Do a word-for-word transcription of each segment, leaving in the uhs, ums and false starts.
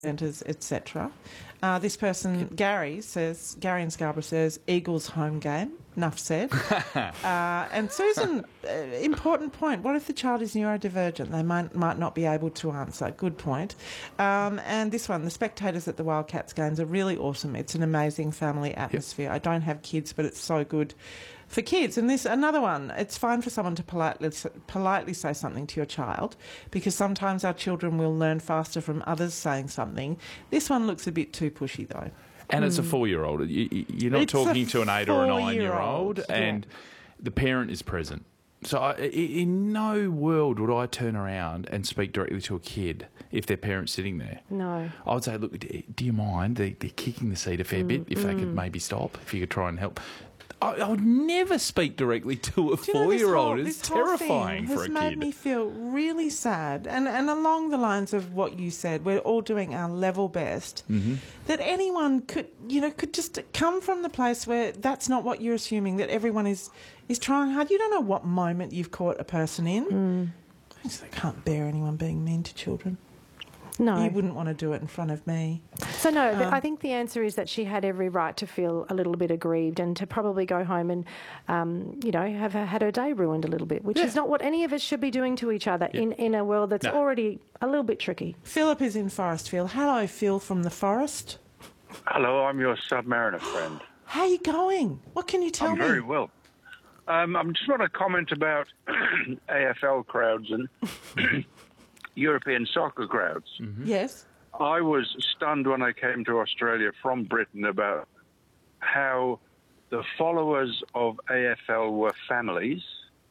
centres, et cetera. Uh, this person, Gary, says, Gary in Scarborough says, Eagles home game. Enough said. uh, and Susan, uh, important point. What if the child is neurodivergent? They might might not be able to answer. Good point. Um, and this one, the spectators at the Wildcats games are really awesome. It's an amazing family atmosphere. Yep. I don't have kids, but it's so good for kids. And this another one. It's fine for someone to politely politely say something to your child, because sometimes our children will learn faster from others saying something. This one looks a bit too pushy, though. And mm. it's a four-year-old. You, you're not it's talking to an eight or a nine-year-old, yeah. and the parent is present. So I, in no world would I turn around and speak directly to a kid if their parent's sitting there. No. I would say, look, do you mind? They, they're kicking the seat a fair mm, bit. If mm. they could maybe stop, if you could try and help. I, I would never speak directly to a four-year-old. You know, it's terrifying for a kid. Has made me feel really sad. And and along the lines of what you said, we're all doing our level best. Mm-hmm. That anyone could, you know, could just come from the place where that's not what you're assuming, that everyone is, is trying hard. You don't know what moment you've caught a person in. Mm. I just I can't bear anyone being mean to children. No. You wouldn't want to do it in front of me. So, no, Um, I think the answer is that she had every right to feel a little bit aggrieved and to probably go home and, um, you know, have had her day ruined a little bit, which Yeah. is not what any of us should be doing to each other Yeah. in, in a world that's No. already a little bit tricky. Philip is in Forestville. Hello, Phil from the forest. Hello, I'm your Submariner friend. How are you going? What can you tell I'm me? very well. Um, I just want to comment about A F L crowds and European soccer crowds. Mm-hmm. Yes. I was stunned when I came to Australia from Britain about how the followers of A F L were families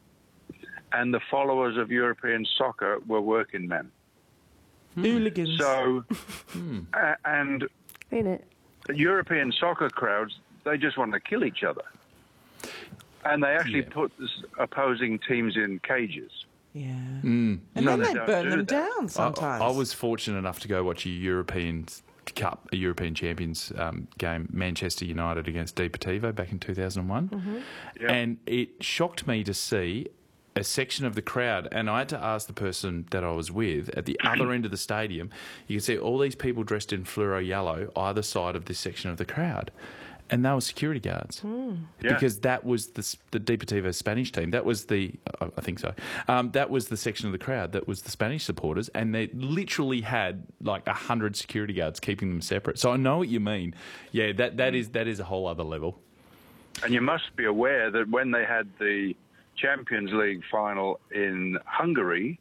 and the followers of European soccer were working men. Hooligans. So, Hmm. uh, and Ain't it? the European soccer crowds, they just want to kill each other. And they actually Yeah. put this opposing teams in cages. Yeah. Mm. And No, then they they don't burn do them that. down sometimes. I, I was fortunate enough to go watch a European Cup, a European Champions um, game, Manchester United against Deportivo back in two thousand one. Mm-hmm. Yep. And it shocked me to see a section of the crowd, and I had to ask the person that I was with at the other end of the stadium. You could see all these people dressed in fluoro yellow either side of this section of the crowd. And they were security guards Mm. Yeah. because that was the the Deportivo Spanish team. That was the I I think so. Um, that was the section of the crowd that was the Spanish supporters, and they literally had like a hundred security guards keeping them separate. So I know what you mean. Yeah, that that is that is a whole other level. And you must be aware that when they had the Champions League final in Hungary,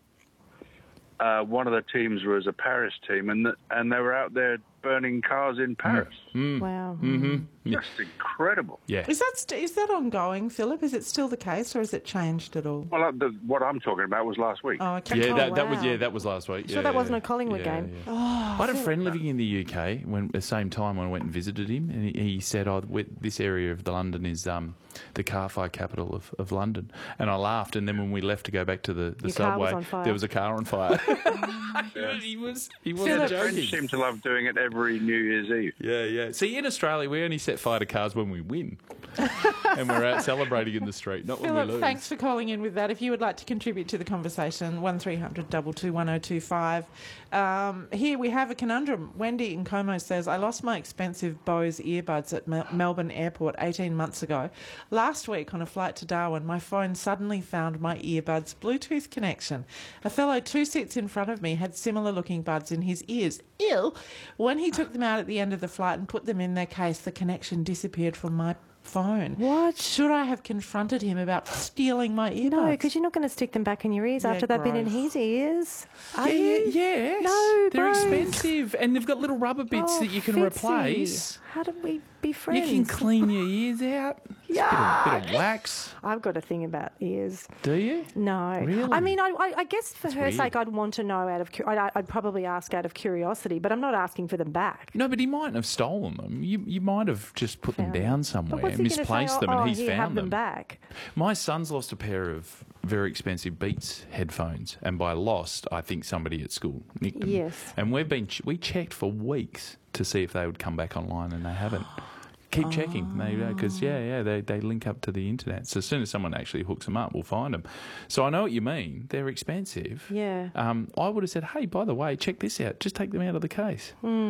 uh, one of the teams was a Paris team, and the, and they were out there burning cars in Paris. Mm. Wow. Mm-hmm. Yeah. Just incredible. Yeah. Is that st- is that ongoing, Philip? Is it still the case, or has it changed at all? Well, uh, the, what I'm talking about was last week. Oh, okay. Yeah, Oh, that, that was wow. yeah, that was last week. Sure yeah, that wasn't yeah. a Collingwood Yeah, game? yeah. Oh, I had a friend living in the U K when at the same time when I went and visited him, and he, he said, "Oh, we- this area of the London is um, the car fire capital of, of London." And I laughed, and then when we left to go back to the, the Your car subway, was on fire. there was a car on fire. he was he wasn't Philip- joking. French seem to love doing it every New Year's Eve. Yeah, yeah. See, in Australia, we only set fire to cars when we win, and we're out celebrating in the street, not when we Philip, lose. thanks for calling in with that. If you would like to contribute to the conversation, one three hundred two two one oh two five. Um, here we have a conundrum. Wendy in Como says, I lost my expensive Bose earbuds at Mel- Melbourne Airport eighteen months ago. Last week on a flight to Darwin, my phone suddenly found my earbuds Bluetooth connection. A fellow two seats in front of me had similar looking buds in his ears. Ew! When he took them out at the end of the flight and put them in their case, the connection disappeared from my phone. What? Should I have confronted him about stealing my earbuds? No, because you're not going to stick them back in your ears Yeah, after they've been in gross. his ears. Are yeah, you? yes. No, they're bro. expensive, and they've got little rubber bits Oh, that you can Fitzy. replace. How do we be You friends? can clean your ears out. Yeah. Bit of, bit of wax. I've got a thing about ears. Do you? No. Really? I mean, I, I, I guess for her weird. sake, I'd want to know out of... cu- I'd, I'd probably ask out of curiosity, but I'm not asking for them back. No, but he mightn't have stolen them. You you might have just put Found them down them. somewhere But what's and he gonna misplaced say? them, oh, and he's here, found have them them. back. My son's lost a pair of very expensive Beats headphones, and by lost, I think somebody at school nicked them. Yes. And we've been ch- we checked for weeks to see if they would come back online, and they haven't. keep checking, because yeah, yeah, they, they link up to the internet. So as soon as someone actually hooks them up, we'll find them. So I know what you mean. They're expensive. Yeah. Um, I would have said, hey, by the way, check this out. Just take them out of the case. Mm.